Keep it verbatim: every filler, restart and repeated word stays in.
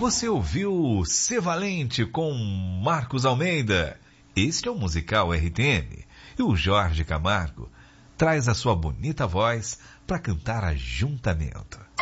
Você ouviu Ser Valente com Marcos Almeida. Este é o Musical R T M. E o Jorge Camargo traz a sua bonita voz para cantar Ajuntamento.